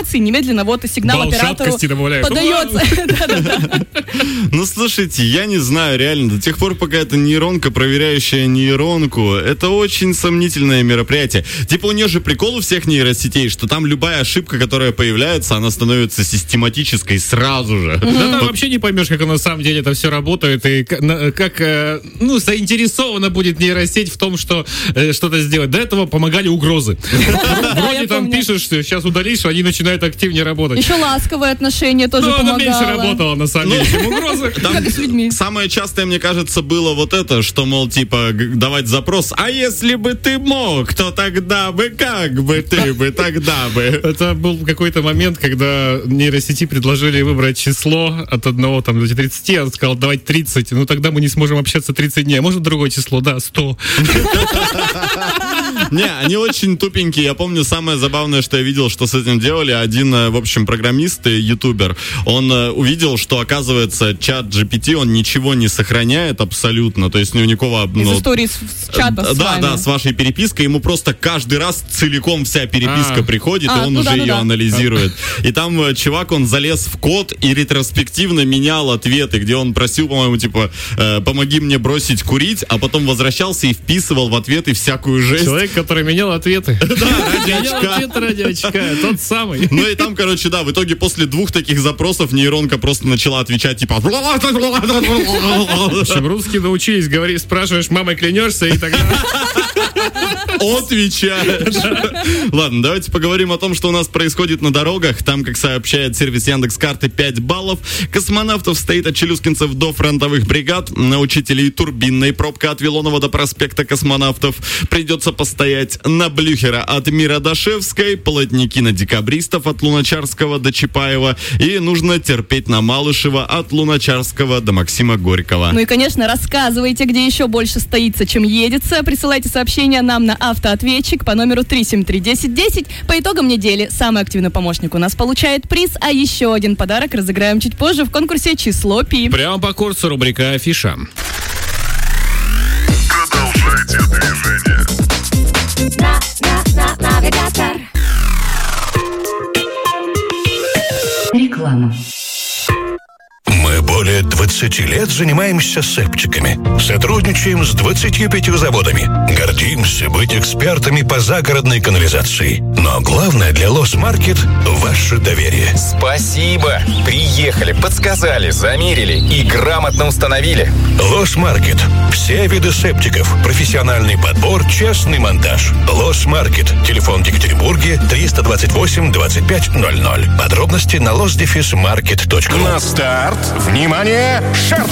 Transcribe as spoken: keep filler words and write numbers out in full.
информации, немедленно вот и сигнал Бал оператору добавляют. подается. Ну, слушайте, я не знаю, реально, до тех пор, пока это нейронка, проверяющая нейронку, это очень сомнительное мероприятие. Типа у нее же прикол у всех нейросетей, что там любая ошибка, которая появляется, она становится систематической сразу же. Да там вообще не поймешь, как оно на самом деле это все работает, и как, ну, заинтересована будет нейросеть в том, что что-то сделать. До этого помогали угрозы. Вроде там пишешь, что сейчас удалишь, они начинают активнее работать. Еще ласковое отношение тоже помогало. Ну, она меньше работала, на самом деле, чем угрозы. Как и с людьми. Самое частое, мне кажется, было вот это, что, мол, типа, давать запрос, а если бы ты мог, то тогда бы, как бы ты бы, тогда бы. Это был какой-то момент, когда нейросети предложили выбрать число от одного там до тридцати, он сказал, давайте тридцать, ну тогда мы не сможем общаться тридцать дней, а может другое число, да, сто. Не, они очень тупенькие. Я помню, самое забавное, что я видел, что с этим делали, один, в общем, программист и ютубер, он увидел, что, оказывается, чат джи пи ти, он ничего не сохраняет абсолютно, то есть у него никакого... Из ну, истории с, с чата с Да, вами. да, с вашей перепиской, ему просто каждый раз целиком вся переписка А. приходит, А, и он ну уже да, ну ее да. анализирует. И там э, чувак, он залез в код и ретроспективно менял ответы, где он просил, по-моему, типа, э, помоги мне бросить курить, а потом возвращался и вписывал в ответы всякую жесть. Человек, который менял ответы. Да, ради Менял очка. ответы ради очка, тот самый. Ну и там, короче, да, в итоге после двух таких запросов нейронка просто начала отвечать, типа... В общем, русские научились говорить, спрашиваешь, мамой клянешься, и тогда... Отвечаешь. Ладно, давайте поговорим о том, что у нас происходит на дорогах. Там, как сообщает сервис Яндекс.Карты, пять баллов. Космонавтов стоит от челюскинцев до фронтовых бригад. На учителей турбинной пробка от Вилонова до проспекта Космонавтов. Придется постоять на Блюхера от Мира до Шевской. Плотники на Декабристов от Луначарского до Чапаева. И нужно терпеть на Малышева от Луначарского до Максима Горького. Ну и, конечно, рассказывайте, где еще больше стоится, чем едется. Присылайте сообщения нам на автоответчик по номеру три семь три десять десять. По итогам недели самый активный помощник у нас получает приз, а еще один подарок разыграем чуть позже в конкурсе «Число Пи». Прямо по курсу рубрика «Афиша». Продолжайте движение. На, на, на, навигатор. Реклама. Мы более двадцати лет занимаемся септиками. Сотрудничаем с двадцатью пятью заводами. Гордимся быть экспертами по загородной канализации. Но главное для Лосмаркет – ваше доверие. Спасибо! Приехали, подсказали, замерили и грамотно установили. Лосмаркет. Все виды септиков. Профессиональный подбор, честный монтаж. Лосмаркет. Телефон в Екатеринбурге триста двадцать восемь двадцать пять ноль ноль. Подробности на лос дефис маркет точка ру. На старт! Внимание! Шарт!